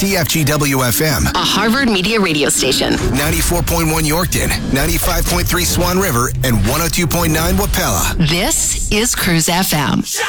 CFGW-FM, a Harvard Media radio station. 94.1 Yorkton, 95.3 Swan River, and 102.9 Wapella. This is Cruise FM.